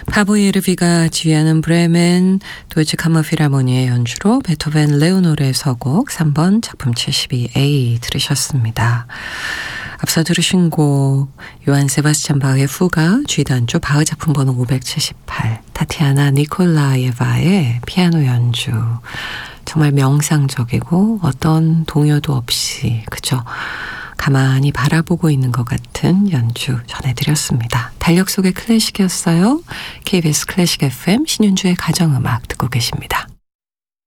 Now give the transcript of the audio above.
파보예르비가 지휘하는 브레멘 도이치 카머필하모니의 연주로 베토벤 레오노르의 서곡 3번 작품 72A 들으셨습니다. 앞서 들으신 곡 요한 세바스찬 바흐의 후가 G단조 바흐 작품 번호 578 타티아나 니콜라예바의 피아노 연주, 정말 명상적이고 어떤 동요도 없이 그저 가만히 바라보고 있는 것 같은 연주 전해드렸습니다. 달력 속의 클래식이었어요. KBS 클래식 FM 신윤주의 가정음악 듣고 계십니다.